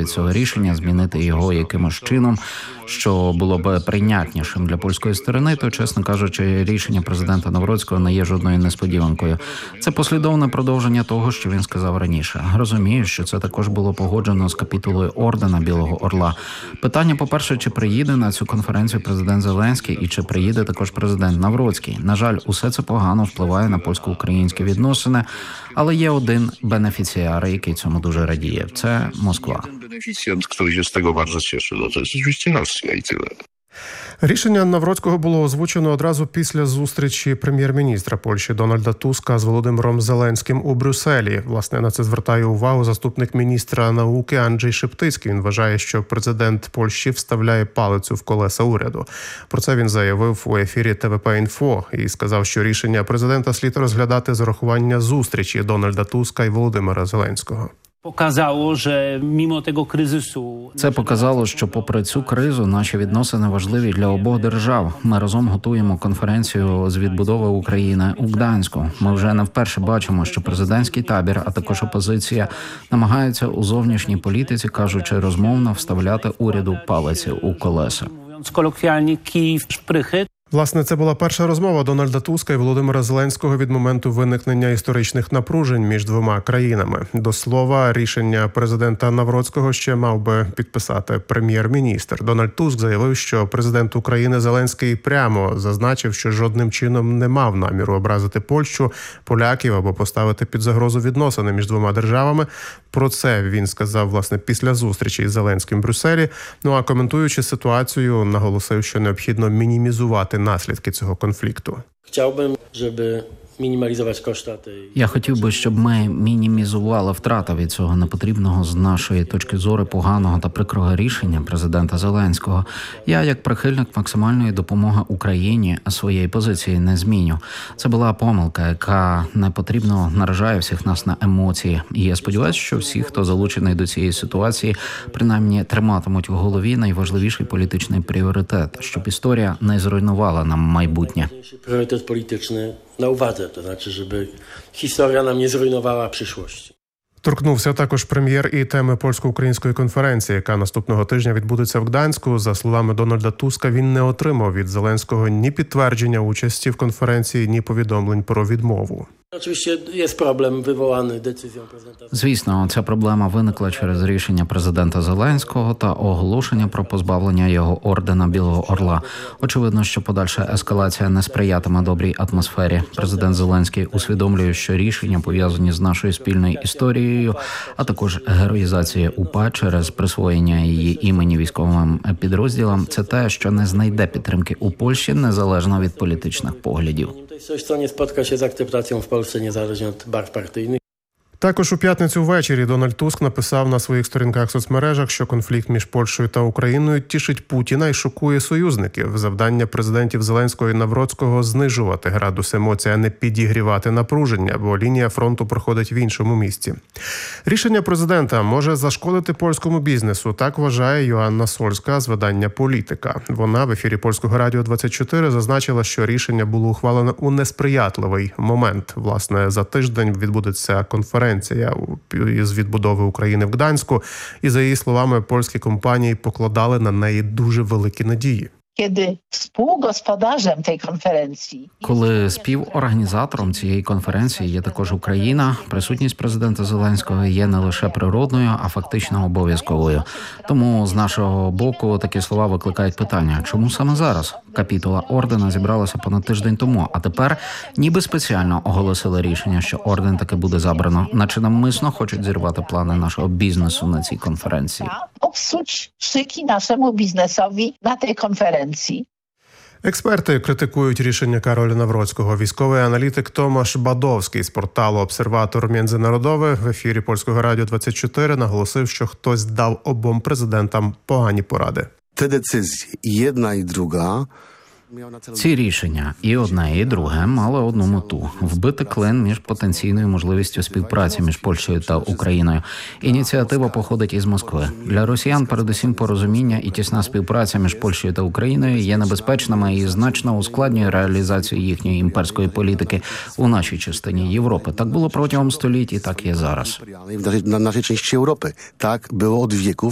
від цього рішення, змінити його якимось чином, що було б прийнятнішим для польської сторони, то, чесно кажучи, рішення президента Навроцького не є жодною несподіванкою. Це послідовне продовження того, що він сказав раніше. Розумію, що це також було погоджено з капітулою ордена Білого Орла. Питання, по-перше, чи приїде на цю конференцію президент Зеленський і чи приїде також президент Навроцький. На жаль, усе це погано впливає на польсько-українські відносини, але є один бенефіціар, який цьому дуже радіє. Це Москва. Бенефіціант, який з цього дуже тішить, це звичайно Росія і тyle. Рішення Навроцького було озвучено одразу після зустрічі прем'єр-міністра Польщі Дональда Туска з Володимиром Зеленським у Брюсселі. Власне, на це звертає увагу заступник міністра науки Анджей Шептицький. Він вважає, що президент Польщі вставляє палицю в колеса уряду. Про це він заявив у ефірі ТВП-Інфо і сказав, що рішення президента слід розглядати з урахування зустрічі Дональда Туска і Володимира Зеленського. Це показало, що попри цю кризу наші відносини важливі для обох держав. Ми разом готуємо конференцію з відбудови України у Гданську. Ми вже не вперше бачимо, що президентський табір, а також опозиція намагаються у зовнішній політиці, кажучи розмовно, вставляти уряду палиці у колеса. Власне, це була перша розмова Дональда Туска і Володимира Зеленського від моменту виникнення історичних напружень між двома країнами. До слова, рішення президента Навроцького ще мав би підписати прем'єр-міністр. Дональд Туск заявив, що президент України Зеленський прямо зазначив, що жодним чином не мав наміру образити Польщу, поляків або поставити під загрозу відносини між двома державами. Про це він сказав, власне, після зустрічі із Зеленським в Брюсселі. Ну а коментуючи ситуацію, наголосив, що необхідно мінімізувати наслідки цього конфлікту. Я хотів би, щоб ми мінімізували втрати від цього непотрібного з нашої точки зору поганого та прикрого рішення президента Зеленського. Я, як прихильник максимальної допомоги Україні, своєї позиції не зміню. Це була помилка, яка непотрібно наражає всіх нас на емоції. І я сподіваюся, що всі, хто залучений до цієї ситуації, принаймні триматимуть в голові найважливіший політичний пріоритет, щоб історія не зруйнувала нам майбутнє. Priorytet polityczny na uwadze, to znaczy, żeby historia nam nie zrujnowała przyszłości. Торкнувся також прем'єр і теми польсько-української конференції, яка наступного тижня відбудеться в Гданську. За словами Дональда Туска, він не отримав від Зеленського ні підтвердження участі в конференції, ні повідомлень про відмову. Звісно, ця проблема виникла через рішення президента Зеленського та оголошення про позбавлення його ордена Білого Орла. Очевидно, що подальша ескалація не сприятиме добрій атмосфері. Президент Зеленський усвідомлює, що рішення пов'язані з нашою спільною історією, а також героїзація УПА через присвоєння її імені військовим підрозділам – це те, що не знайде підтримки у Польщі незалежно від політичних поглядів. Coś, co nie spotka się z akceptacją w Polsce niezależnie od barw partyjnych. Також у п'ятницю ввечері Дональд Туск написав на своїх сторінках в соцмережах, що конфлікт між Польщею та Україною тішить Путіна і шокує союзників. Завдання президентів Зеленського і Навроцького – знижувати градус емоцій, а не підігрівати напруження, бо лінія фронту проходить в іншому місці. Рішення президента може зашкодити польському бізнесу, так вважає Йоанна Сольська з видання «Політика». Вона в ефірі Польського радіо 24 зазначила, що рішення було ухвалено у несприятливий момент. Власне, за тиждень відбудеться конференція з відбудови України в Гданську, і, за її словами, польські компанії покладали на неї дуже великі надії. Коли співорганізатором цієї конференції є також Україна, присутність президента Зеленського є не лише природною, а фактично обов'язковою. Тому з нашого боку такі слова викликають питання: чому саме зараз? Капітула ордена зібралася понад тиждень тому, а тепер ніби спеціально оголосили рішення, що орден таки буде забрано, наче навмисно хочуть зірвати плани нашого бізнесу на цій конференції. Обсуть шики нашому бізнесові на цій конференції. Експерти критикують рішення Кароля Навроцького. Військовий аналітик Томаш Бадовський з порталу «Обсерватор Міжнародове» в ефірі Польського радіо 24 наголосив, що хтось дав обом президентам погані поради. Te decyzje, jedna i druga, Ці рішення, і одне, і друге, мали одну мету – вбити клин між потенційною можливістю співпраці між Польщею та Україною. Ініціатива походить із Москви. Для росіян передусім порозуміння і тісна співпраця між Польщею та Україною є небезпечними і значно ускладнює реалізацію їхньої імперської політики у нашій частині Європи. Так було протягом століть і так є зараз. W naszej części Europy. Tak było od wieków.